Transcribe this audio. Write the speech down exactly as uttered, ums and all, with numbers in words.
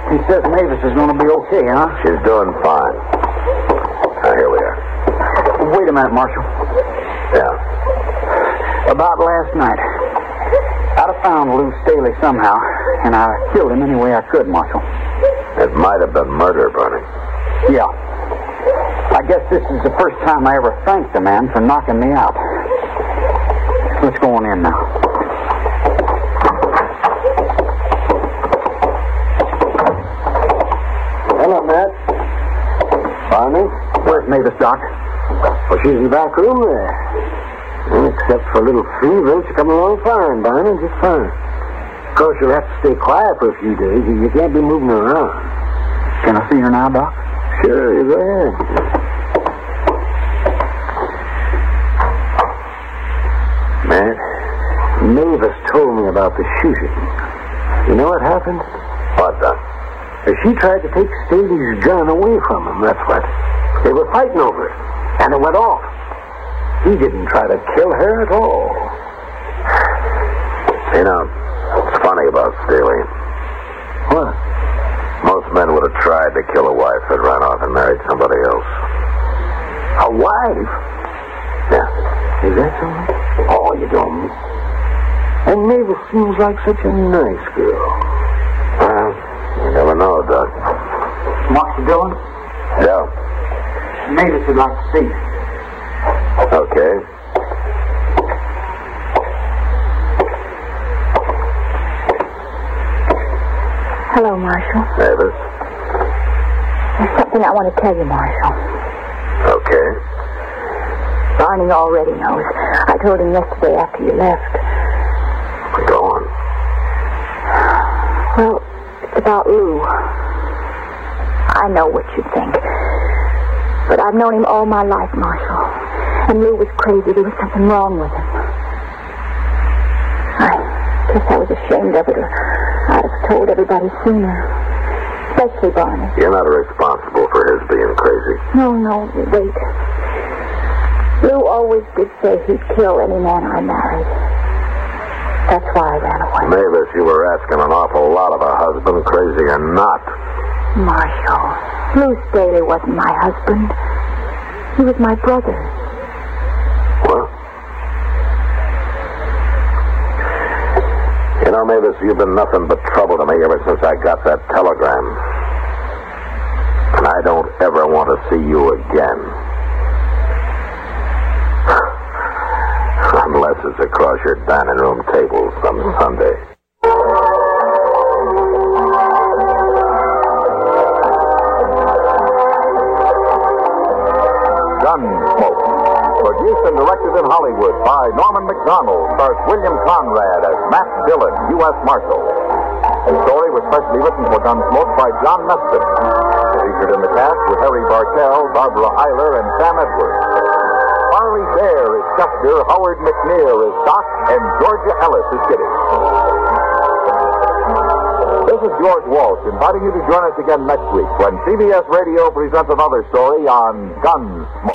He says Mavis is going to be okay, huh? She's doing fine. Now, here we are. Wait a minute, Marshal. Yeah. About last night. I'd have found Lou Staley somehow, and I killed him any way I could, Marshal. It might have been murder, Bernie. Yeah. I guess this is the first time I ever thanked the man for knocking me out. Let's go on in now. Hello, Matt. Barney? Where's Mavis, Doc? Well, she's in the back room there. And except for a little fever, she's coming along fine, Barney, just fine. Of course, you'll have to stay quiet for a few days. You can't be moving around. Can I see her now, Doc? Sure, you go ahead. Matt, Mavis told me about the shooting. You know what happened? What, Doc? She tried to take Staley's gun away from him, that's what. They were fighting over it, and it went off. He didn't try to kill her at all. You know, it's funny about Staley. What? Most men would have tried to kill a wife that ran off and married somebody else. A wife? Yeah. Is that so? Oh, you don't. And Mavis seems like such a nice girl. Well, you never know, Doc. Marshal Dillon? Yeah. Mavis would like to see you. Okay. Hello, Marshal. Mavis. There's something I want to tell you, Marshal. Okay. Barney already knows. I told him yesterday after you left. Go on. Well, it's about Lou. I know what you think. But I've known him all my life, Marshal. And Lou was crazy. There was something wrong with him. I guess I was ashamed of it, or I'd have told everybody sooner. Especially Barney. You're not responsible for his being crazy. No, no, wait. Lou always did say he'd kill any man I married. That's why I ran away. Mavis, you were asking an awful lot of a husband, crazy or not. Marshal, Lou Staley wasn't my husband. He was my brother. What? You know, Mavis, you've been nothing but trouble to me ever since I got that telegram. And I don't ever want to see you again. Unless it's across your dining room table some Sunday. Gunsmoke. Produced and directed in Hollywood by Norman Macdonald, stars William Conrad as Matt Dillon, U S Marshal. The story was specially written for Gunsmoke by John Meston. Featured in the cast were Harry Bartell, Barbara Eiler, and Sam Edwards. Farley Bear is Chester, Howard McNear is Doc, and Georgia Ellis is Kitty. This is George Walsh inviting you to join us again next week when C B S Radio presents another story on Gunsmoke.